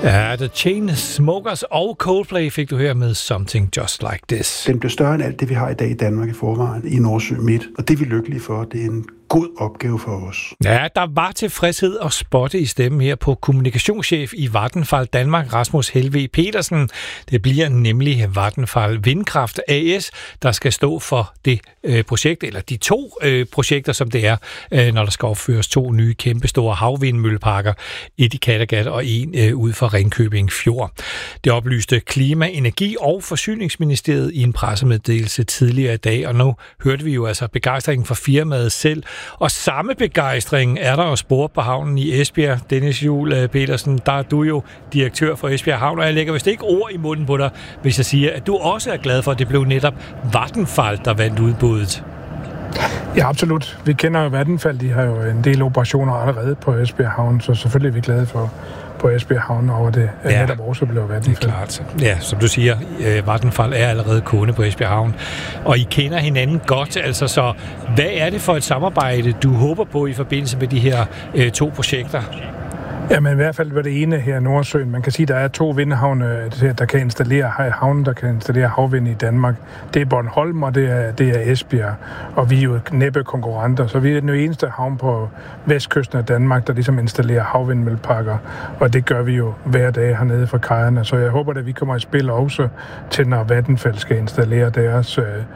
Ja, The Chainsmokers og Coldplay fik du her med Something Just Like This. Den bliver større end alt det, vi har i dag i Danmark i forvejen, i Nordsø midt. Og det er vi lykkelige for. Det er en god opgave for os. Ja, der var tilfredshed og spotte i stemmen her på kommunikationschef i Vattenfall Danmark, Rasmus Helve Petersen. Det bliver nemlig Vattenfall Vindkraft AS, der skal stå for det projekt, eller de to projekter, som det er, når der skal opføres 2 nye kæmpestore havvindmølleparker, et i Kattegat og en ud for Ringkøbing Fjord. Det oplyste Klima-, Energi- og Forsyningsministeriet i en pressemeddelelse tidligere i dag, og nu hørte vi jo altså begejstringen fra firmaet selv. Og samme begejstring er der jo spor på havnen i Esbjerg. Dennis Juhl Petersen, der er du jo direktør for Esbjerg Havn, og jeg lægger vist ikke ord i munden på dig, hvis jeg siger, at du også er glad for, at det blev netop Vattenfall, der vandt udbuddet. Ja, absolut. Vi kender jo Vattenfall, de har jo en del operationer allerede på Esbjerg Havn, så selvfølgelig er vi glade for på Esbjerg Havn over det, netop også blev Vattenfall. Det er klart. Ja, som du siger, Vattenfall er allerede kunde på Esbjerg Havn, og I kender hinanden godt, altså så hvad er det for et samarbejde, du håber på i forbindelse med de her 2 projekter? Jamen i hvert fald var det ene her i Nordsøen. Man kan sige, at der er 2 vindhavne, der kan installere havne, der kan installere havvind i Danmark. Det er Bornholm, og det er Esbjerg. Og vi er jo næppe konkurrenter, så vi er den eneste havn på vestkysten af Danmark, der ligesom installerer havvindmølleparker. Og det gør vi jo hver dag hernede fra kajerne. Så jeg håber, at vi kommer i spil også til, når Vattenfall skal installere deres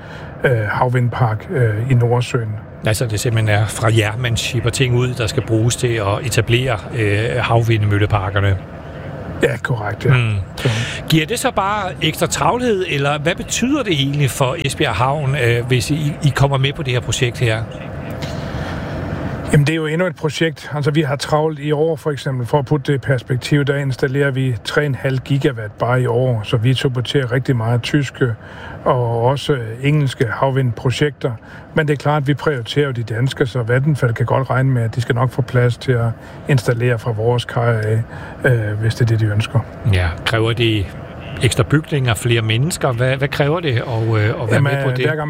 havvindpark i Nordsøen. Altså det simpelthen er fra jer, man shipper ting ud, der skal bruges til at etablere havvindmølleparkerne. Ja, korrekt, ja. Giver det så bare ekstra travlhed, eller hvad betyder det egentlig for Esbjerg Havn, hvis I kommer med på det her projekt her? Jamen, det er jo endnu et projekt. Altså, vi har travlt i år, for eksempel, for at putte det i perspektiv, der installerer vi 3,5 gigawatt bare i år, så vi supporterer rigtig meget tyske og også engelske havvindprojekter. Men det er klart, at vi prioriterer de danske, så Vattenfall kan godt regne med, at de skal nok få plads til at installere fra vores kajer af, hvis det er det, de ønsker. Ja, kræver det ekstra bygninger, flere mennesker? Hvad kræver det at være med på det? Hver gang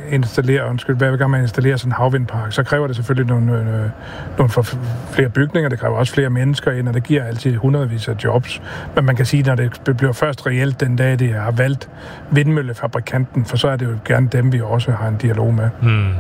man installerer sådan en havvindpark, så kræver det selvfølgelig nogle flere bygninger, det kræver også flere mennesker ind, og det giver altid hundredvis af jobs. Men man kan sige, når det bliver først reelt den dag, det har valgt vindmøllefabrikanten, for så er det jo gerne dem, vi også har en dialog med.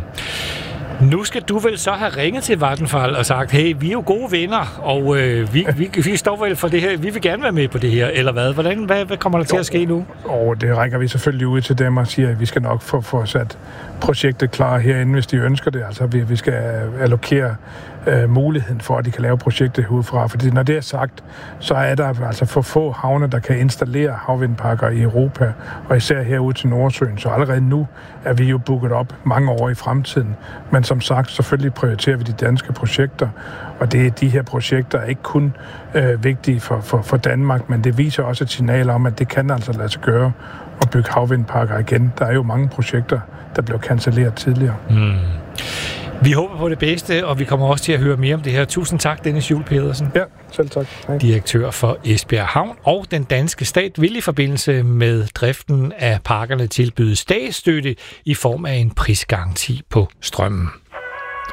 Nu skal du vel så have ringet til Vattenfall og sagt, hey, vi er jo gode venner, og vi står vel for det her, vi vil gerne være med på det her, eller hvad? Hvad kommer der til at ske nu? Det rækker vi selvfølgelig ud til dem og siger, at vi skal nok få sat projektet klar herinde, hvis de ønsker det. Altså, vi skal allokere muligheden for, at de kan lave projektet udefra. Fordi når det er sagt, så er der altså for få havne, der kan installere havvindparker i Europa, og især herude til Nordsøen. Så allerede nu er vi jo booket op mange år i fremtiden. Men som sagt, selvfølgelig prioriterer vi de danske projekter, og de her projekter er ikke kun vigtige for Danmark, men det viser også et signal om, at det kan altså lade sig gøre at bygge havvindparker igen. Der er jo mange projekter, der blev cancelleret tidligere. Vi håber på det bedste, og vi kommer også til at høre mere om det her. Tusind tak, Dennis Juhl Petersen. Ja, selv tak. Hej. Direktør for Esbjerg Havn, og den danske stat vil i forbindelse med driften af parkerne tilbyde statsstøtte i form af en prisgaranti på strømmen.